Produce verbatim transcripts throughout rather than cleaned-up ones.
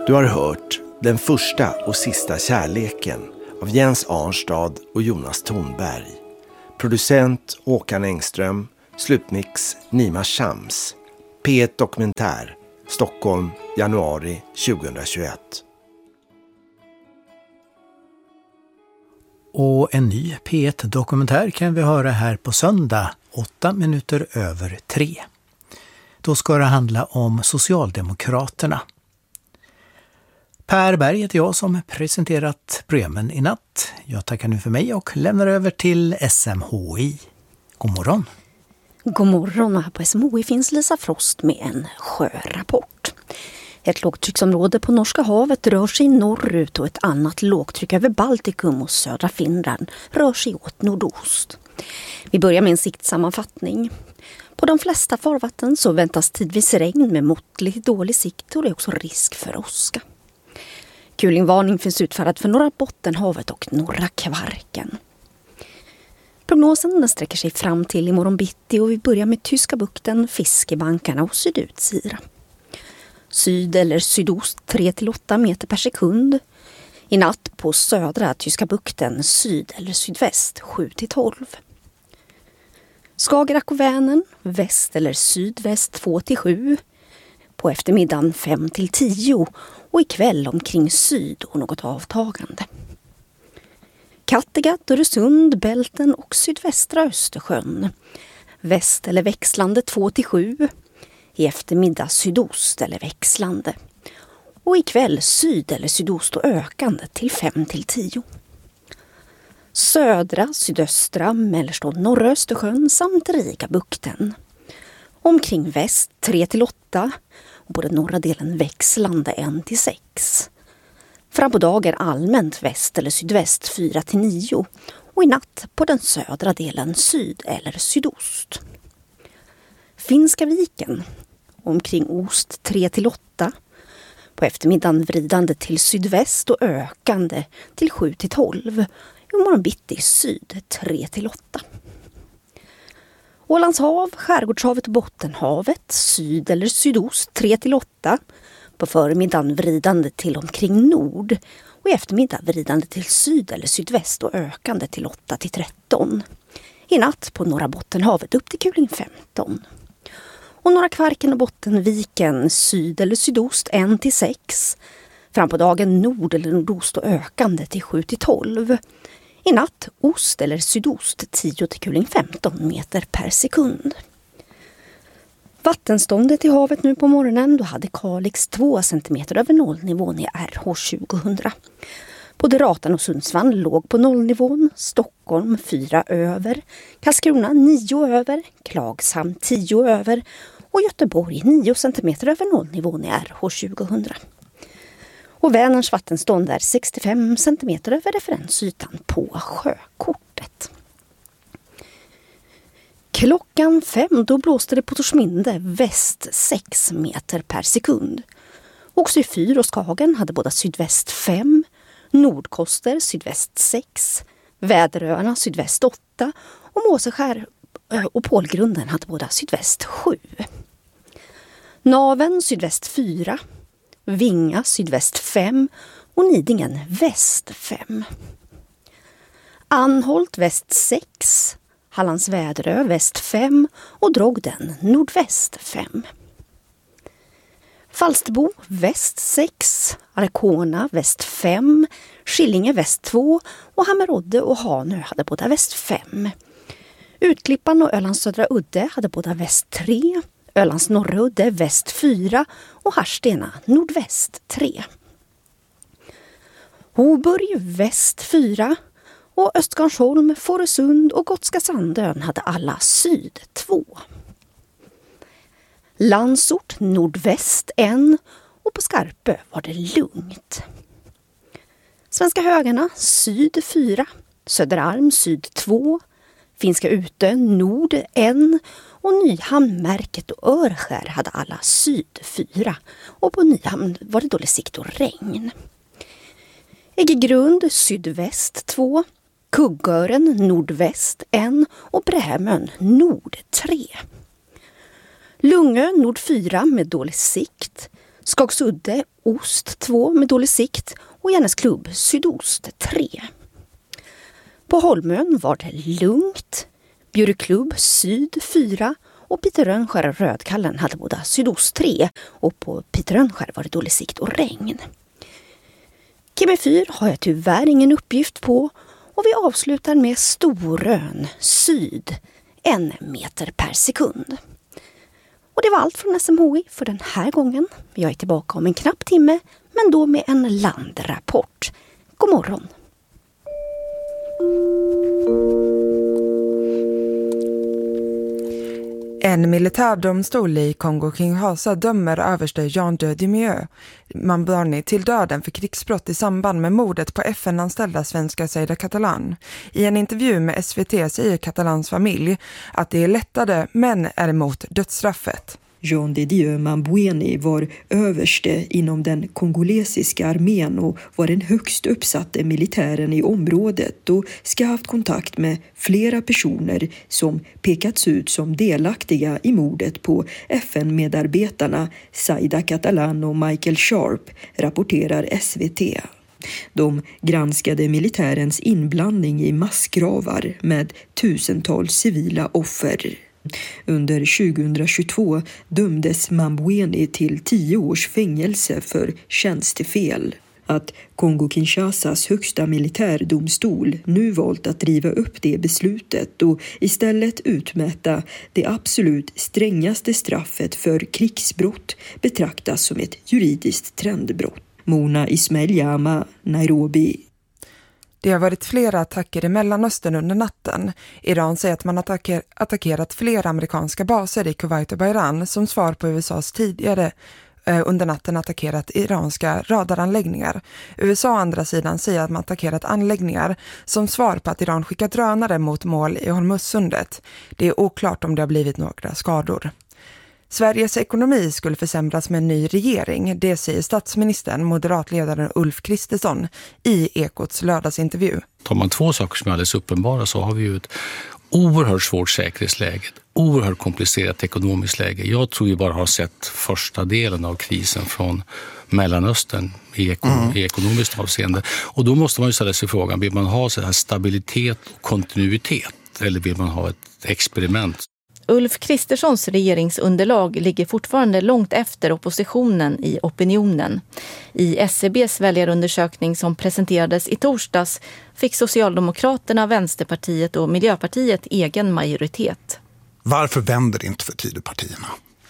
Du har hört Den första och sista kärleken av Jens Arnstad och Jonas Thornberg. Producent Håkan Engström, slutmix Nima Shams. P ett Dokumentär, Stockholm, januari tjugohundratjugoett. Och en ny P ett Dokumentär kan vi höra här på söndag, åtta minuter över tre. Då ska det handla om Socialdemokraterna. Per Berg heter jag som presenterat programmen i natt. Jag tackar nu för mig och lämnar över till S M H I. God morgon. God morgon, och här på S M H I finns Lisa Frost med en sjörapport. Ett lågtrycksområde på Norska havet rör sig norrut och ett annat lågtryck över Baltikum och södra Finland rör sig åt nordost. Vi börjar med en siktsammanfattning. På de flesta farvatten så väntas tidvis regn med måttligt dålig sikt, och det är också risk för åska. Kulingvarning finns utfärdad för norra Bottenhavet och norra Kvarken. Prognosen den sträcker sig fram till imorgon bitti, och vi börjar med Tyska bukten, Fiskebankarna och Sydutsira. Syd eller sydost tre till åtta meter per sekund. I natt på södra Tyska bukten, syd eller sydväst sju till tolv. Skagerrak och Vänern, väst eller sydväst två till sju. På eftermiddagen fem till tio, och ikväll omkring syd och något avtagande. Kattegatt, Öresund, Bälten och sydvästra Östersjön. Väst eller växlande två till sju. I eftermiddag sydost eller växlande. Och ikväll syd eller sydost och ökande till fem till tio. Södra, sydöstra, mellersta och norra Östersjön samt Rigabukten. Omkring väst tre till åtta, och på den norra delen växlande en till sex. Fram på dagen allmänt väst eller sydväst fyra till nio, och i natt på den södra delen syd eller sydost. Finska viken, omkring ost tre till åtta, på eftermiddagen vridande till sydväst och ökande till sju till tolv, i morgon bitti syd tre till åtta. Ålands hav, Skärgårdshavet och Bottenhavet, syd eller sydost tre till åtta, på förmiddagen vridande till omkring nord, och i eftermiddag vridande till syd eller sydväst och ökande till åtta till tretton. I natt på norra Bottenhavet upp till kuling femton. Och norra Kvarken och Bottenviken, syd eller sydost ett till sex. Fram på dagen nord eller nordost och ökande till sju till tolv. I natt ost eller sydost tio till kuling femton meter per sekund. Vattenståndet i havet nu på morgonen, då hade Kalix två centimeter över nollnivån i R H tjugohundra. Både Ratan och Sundsvall låg på nollnivån, Stockholm fyra över, Karlskrona nio över, Klagshamn tio över och Göteborg nio centimeter över nollnivån i R H tjugohundra. Och Vänerns vattenstånd är sextiofem centimeter över referensytan på sjökortet. Klockan fem då blåste det på Torsminde väst sex meter per sekund. Också i Fyr och Skagen hade båda sydväst fem, Nordkoster sydväst sex, Väderöarna sydväst åtta och Måseskär och Pålgrunden hade båda sydväst sju. Naven sydväst fyra, Vinga sydväst fem och Nidingen väst fem. Anholt väst sex, Hallands Väderö väst fem och Drogden nordväst fem. Falsterbo väst sex, Arkona väst fem, Skillinge väst två och Hammerodde och Hanö hade båda väst fem. Utklippan och Ölands södra udde hade båda väst tre, Ölands norra udde väst fyra och Harstena nordväst tre. Hoburg väst fyra och Östgarnsholm, Fårösund och Gotska Sandön hade alla syd två. Landsort nordväst en och på Skarpö var det lugnt. Svenska högarna syd fyra, Söderarm syd två, Finska Utö nord en och Nyhamn, Märket och Örskär hade alla syd fyra och på Nyhamn var det dålig sikt och regn. Äggegrund sydväst två, Kuggören nordväst en och Brämön nord tre. Lungö nord fyra med dålig sikt, Skagsudde ost två med dålig sikt och Järnes klubb sydost tre. På Holmön var det lugnt. Bjurklubb syd fyra och Peter Rönnskär och Rödkallen hade båda sydost tre och på Peter Rönnskär var det dålig sikt och regn. Kim fyra har jag tyvärr ingen uppgift på och vi avslutar med Storön syd en meter per sekund. Och det var allt från S M H I för den här gången. Jag är tillbaka om en knapp timme men då med en landrapport. God morgon! En militärdomstol i Kongo-Kinshasa dömer överste Jean de Dimieux Mambani till döden för krigsbrott i samband med mordet på F N-anställda svenska Zaida Catalan. I en intervju med S V T säger Catalans familj att det är lättade men är emot dödsstraffet. Jean de Dieu Mambweni var överste inom den kongolesiska armén och var den högst uppsatte militären i området och ska ha haft kontakt med flera personer som pekats ut som delaktiga i mordet på F N-medarbetarna Zaida Catalan och Michael Sharp, rapporterar S V T. De granskade militärens inblandning i massgravar med tusentals civila offer. Under tjugohundratjugotvå dömdes Mambweni till tio års fängelse för tjänstefel. Att Kongo-Kinshasas högsta militärdomstol nu valt att riva upp det beslutet och istället utmäta det absolut strängaste straffet för krigsbrott betraktas som ett juridiskt trendbrott. Mona Ismail Jama, Nairobi. Det har varit flera attacker i Mellanöstern under natten. Iran säger att man attacker, attackerat flera amerikanska baser i Kuwait och Bahrain som svar på U S A:s tidigare eh, under natten attackerat iranska radaranläggningar. U S A å andra sidan säger att man attackerat anläggningar som svar på att Iran skickat drönare mot mål i Hormuzsundet. Det är oklart om det har blivit några skador. Sveriges ekonomi skulle försämras med en ny regering, det säger statsministern, moderatledaren Ulf Kristersson i Ekots lördagsintervju. Tar man två saker som är alldeles uppenbara så har vi ju ett oerhört svårt säkerhetsläge, ett oerhört komplicerat ekonomiskt läge. Jag tror vi bara har sett första delen av krisen från Mellanöstern i, ekon- mm. i ekonomiskt avseende. Och då måste man ju ställa sig frågan, vill man ha så här stabilitet och kontinuitet eller vill man ha ett experiment? Ulf Kristerssons regeringsunderlag ligger fortfarande långt efter oppositionen i opinionen. I S C B:s väljarundersökning som presenterades i torsdags fick Socialdemokraterna, Vänsterpartiet och Miljöpartiet egen majoritet. Varför vänder inte för Tidöpartierna?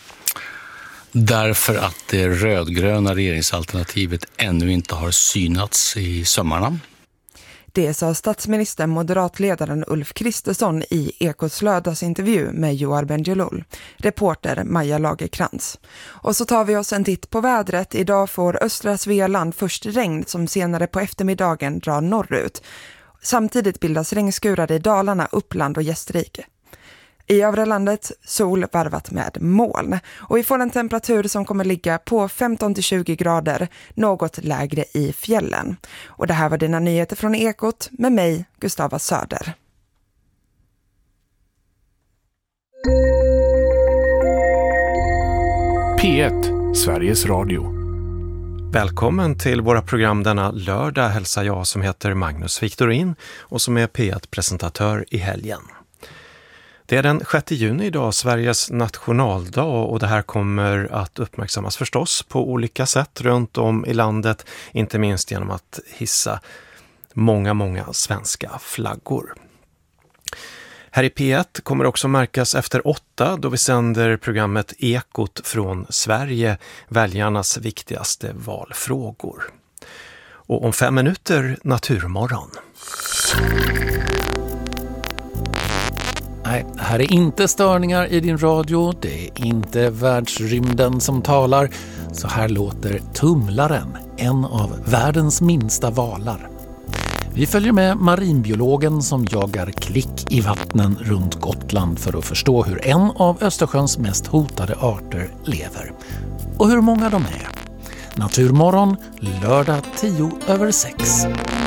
Därför att det rödgröna regeringsalternativet ännu inte har synats i sömmarna. Det sa statsministern, moderatledaren Ulf Kristersson i Ekots lördagsintervju med Joar Bendjelloul, reporter Maja Lagerkrans. Och så tar vi oss en titt på vädret. Idag får östra Svealand först regn som senare på eftermiddagen drar norrut. Samtidigt bildas regnskurar i Dalarna, Uppland och Gästrike. I övre landet sol varvat med moln. Och vi får en temperatur som kommer ligga på femton till tjugo grader, något lägre i fjällen. Och det här var dina nyheter från Ekot med mig, Gustava Söder. P ett, Sveriges Radio. Välkommen till våra program denna lördag hälsar jag som heter Magnus Victorin och som är P ett-presentatör i helgen. Det är den sjätte juni idag, Sveriges nationaldag, och det här kommer att uppmärksammas förstås på olika sätt runt om i landet, inte minst genom att hissa många, många svenska flaggor. Här i P ett kommer också märkas efter åtta då vi sänder programmet Ekot från Sverige, väljarnas viktigaste valfrågor. Och om fem minuter Naturmorgon. Nej, här är inte störningar i din radio, det är inte världsrymden som talar. Så här låter tumlaren, en av världens minsta valar. Vi följer med marinbiologen som jagar klick i vattnen runt Gotland för att förstå hur en av Östersjöns mest hotade arter lever. Och hur många de är. Naturmorgon, lördag tio över sex.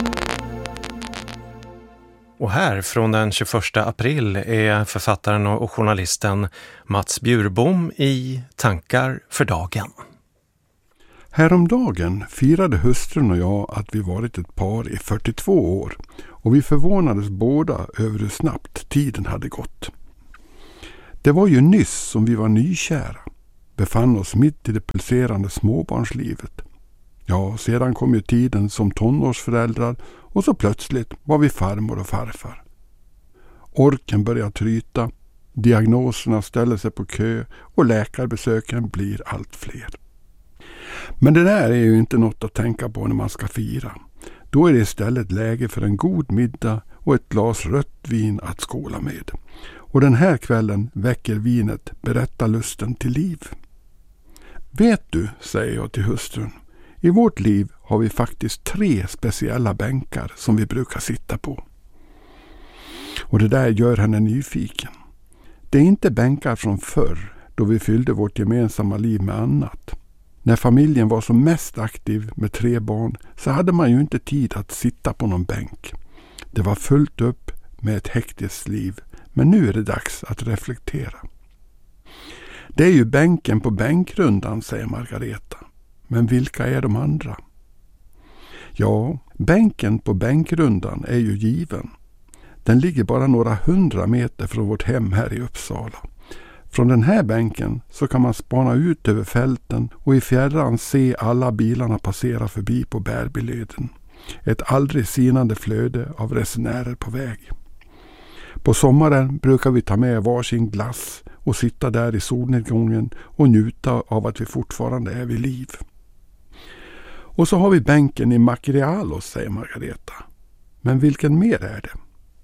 Och här från den tjugoförsta april är författaren och journalisten Mats Bjurbom i Tankar för dagen. Häromdagen firade hustrun och jag att vi varit ett par i fyrtiotvå år och vi förvånades båda över hur snabbt tiden hade gått. Det var ju nyss som vi var nykära, befann oss mitt i det pulserande småbarnslivet. Ja, sedan kom ju tiden som tonårsföräldrar och så plötsligt var vi farmor och farfar. Orken börjar tryta, diagnoserna ställer sig på kö och läkarbesöken blir allt fler. Men det där är ju inte något att tänka på när man ska fira. Då är det istället läge för en god middag och ett glas rött vin att skåla med. Och den här kvällen väcker vinet berättarlusten till liv. Vet du, säger jag till hustrun, i vårt liv har vi faktiskt tre speciella bänkar som vi brukar sitta på. Och det där gör henne nyfiken. Det är inte bänkar från förr då vi fyllde vårt gemensamma liv med annat. När familjen var som mest aktiv med tre barn så hade man ju inte tid att sitta på någon bänk. Det var fullt upp med ett hektiskt liv, men nu är det dags att reflektera. Det är ju bänken på bänkrundan, säger Margareta. Men vilka är de andra? Ja, bänken på bänkrundan är ju given. Den ligger bara några hundra meter från vårt hem här i Uppsala. Från den här bänken så kan man spana ut över fälten och i fjärran se alla bilarna passera förbi på Bärbyleden. Ett aldrig sinande flöde av resenärer på väg. På sommaren brukar vi ta med varsin glass och sitta där i solnedgången och njuta av att vi fortfarande är vid liv. Och så har vi bänken i Makrialos, säger Margareta. Men vilken mer är det?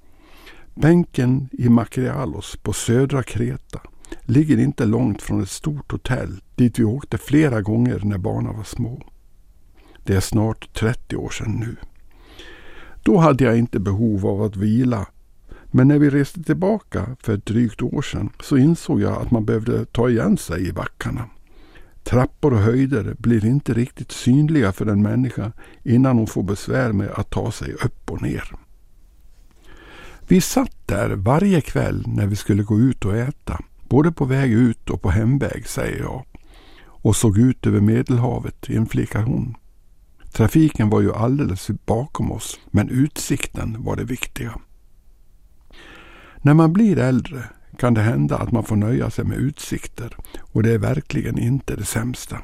Bänken i Makrialos på södra Kreta ligger inte långt från ett stort hotell dit vi åkte flera gånger när barnen var små. Det är snart trettio år sedan nu. Då hade jag inte behov av att vila, men när vi reste tillbaka för ett drygt år sedan så insåg jag att man behövde ta igen sig i backarna. Trappor och höjder blir inte riktigt synliga för en människa innan hon får besvär med att ta sig upp och ner. Vi satt där varje kväll när vi skulle gå ut och äta, både på väg ut och på hemväg, säger jag, och såg ut över Medelhavet, inflikar hon. Trafiken var ju alldeles bakom oss, men utsikten var det viktiga. När man blir äldre kan det hända att man får nöja sig med utsikter, och det är verkligen inte det sämsta.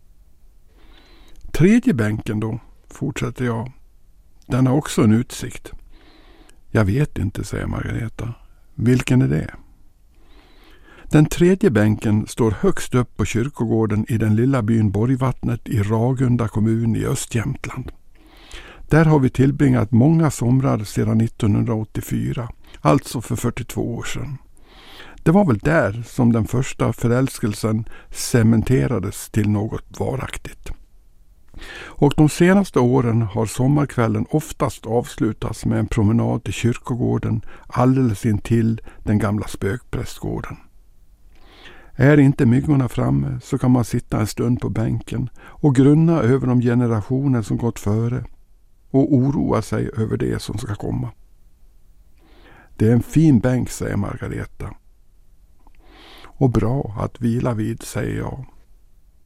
Tredje bänken då, fortsätter jag. Den har också en utsikt. Jag vet inte, säger Margareta. Vilken är det? Den tredje bänken står högst upp på kyrkogården i den lilla byn Borgvattnet i Ragunda kommun i Östjämtland. Där har vi tillbringat många somrar sedan nittonhundraåttiofyra, alltså för fyrtiotvå år sedan. Det var väl där som den första förälskelsen cementerades till något varaktigt. Och de senaste åren har sommarkvällen oftast avslutats med en promenad till kyrkogården alldeles intill den gamla spökprästgården. Är inte myggorna framme så kan man sitta en stund på bänken och grunna över de generationer som gått före och oroa sig över det som ska komma. Det är en fin bänk, säger Margareta. Och bra att vila vid, säger jag.